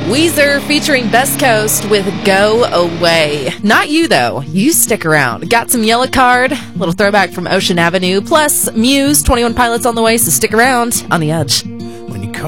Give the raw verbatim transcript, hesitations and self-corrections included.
Weezer featuring Best Coast with Go Away. Not you, though. You stick around. Got some Yellow Card, a little throwback from Ocean Avenue, plus Muse, twenty-one Pilots on the way, so stick around on The Edge.